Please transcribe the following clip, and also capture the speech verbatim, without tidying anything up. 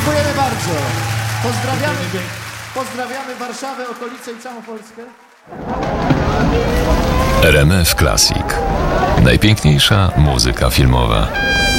Dziękujemy bardzo. Pozdrawiamy, pozdrawiamy Warszawę, okolice i całą Polskę. R M F Classic. Najpiękniejsza muzyka filmowa.